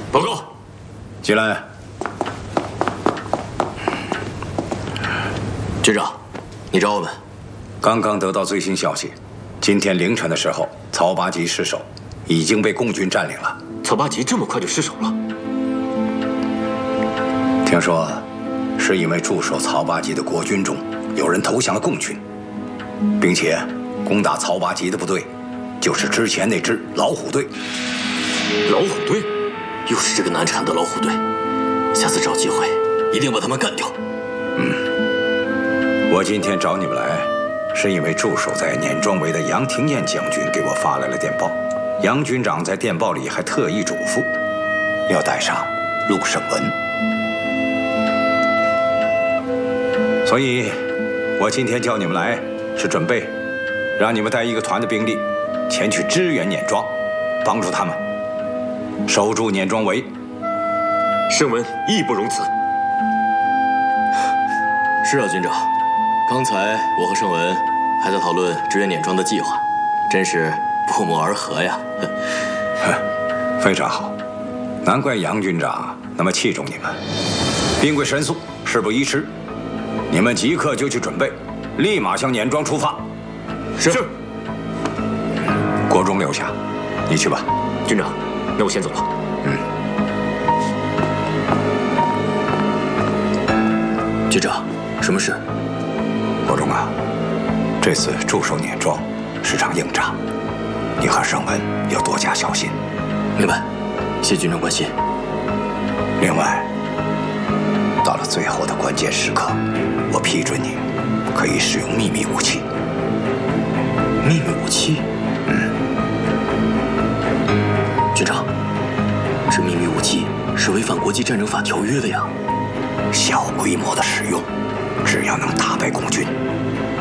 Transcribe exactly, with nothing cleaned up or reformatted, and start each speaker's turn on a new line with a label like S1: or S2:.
S1: 报告，
S2: 进来。
S1: 军长，你找我们？
S2: 刚刚得到最新消息，今天凌晨的时候，曹八旗失守，已经被共军占领了。
S1: 曹八旗这么快就失守了？
S2: 听说，是因为驻守曹八旗的国军中有人投降了共军，并且攻打曹八旗的部队，就是之前那支老虎队。
S1: 老虎队，又是这个难产的老虎队。下次找机会一定把他们干掉。
S2: 嗯，我今天找你们来，是因为驻守在碾庄围的杨廷彦将军给我发来了电报。杨军长在电报里还特意嘱咐，要带上陆胜文。所以，我今天叫你们来，是准备让你们带一个团的兵力前去支援碾庄，帮助他们守住碾庄围。
S1: 胜文义不容辞。是啊，军长，刚才我和胜文还在讨论支援碾庄的计划，真是不谋而合呀。
S2: 非常好，难怪杨军长那么器重你们。兵贵神速，事不宜迟，你们即刻就去准备，立马向碾庄出发。
S1: 是。是。
S2: 国忠留下，你去吧。
S1: 军长，那我先走了。
S2: 嗯。
S1: 局长，什么事？
S2: 国忠啊，这次驻守碾庄是场硬仗，你和胜文要多加小心。
S1: 明白，谢军长关心。
S2: 另外，到了最后的关键时刻，我批准你可以使用秘密武器。
S1: 秘密武器？
S2: 嗯。
S1: 军长，这秘密武器是违反国际战争法条约的呀。
S2: 小规模的使用，只要能打败共军，